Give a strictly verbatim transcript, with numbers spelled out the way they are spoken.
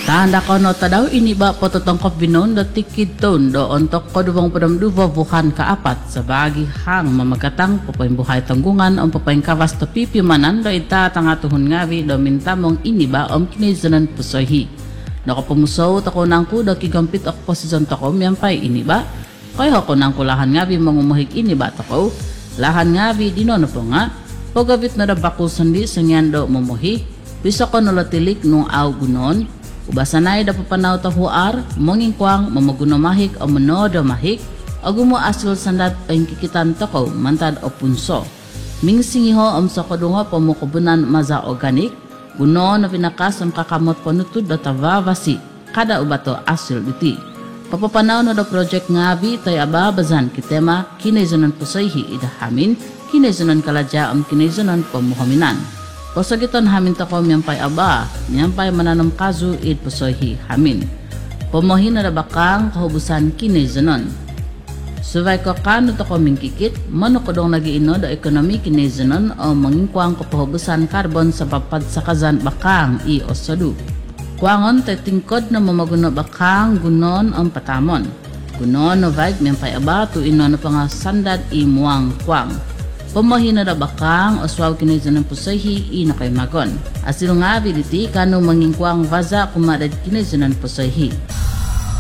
Tanda kono tadaw ini ba pototongkop binon do tikid ton do ontok kodubang padam duwa buhan kaapat sa bagi hang mamagatang papayin buhay tanggungan om papayin kawas to pipimanan do ita tangatuhon ngawi do mintamong ini ba om kinizanan pusohi. Nakapumusaw tako nangku do kigampit ak posisyon tako miyampay ini ba kay hako nangku lahan ngawi mangumuhig ini ba tako lahan ngawi dinono po nga pagabit na da bakul sandi sangyan do mumuhi bisa ko nalatilik nung aw gunon ubasanay da papanaw tahuar, mongingkwang, mamagunamahik o manodo mahik, agumo asul sandat ang kikitan takaw, mantad o punso. Mingsingiho ang sa kadunga pamukubunan maza organik, guno na pinakas ang kakamot panutud da tavavasi, kada ubato asul iti. Papapanaw na da project ngabi tay ababazan kitema kinaizanan pusayhi idahamin, kinaizanan kaladya ang kinaizanan pamuhaminan. Posagiton hamin tako miyampay aba, miyampay mananam kazu id posohi hamin. Pomohin na bakang kahubusan kinaizanon. Suvay ko kano tako mingkikit, mano ko dong nagiino do ekonomi kinaizanon o mangingkwang kapahubusan karbon sa papad sa kazan bakang i osadu. Kuangon tay tingkod na mamaguno bakang gunon ang patamon. Gunon no vaig miyampay aba tu ino na panga sandad i muang kwang. Pamahin na bakang o swaw kinaizanan pusohi i nakay magon. Asil nga biliti kano mangingkwang vaza kumadad kinaizanan pusohi.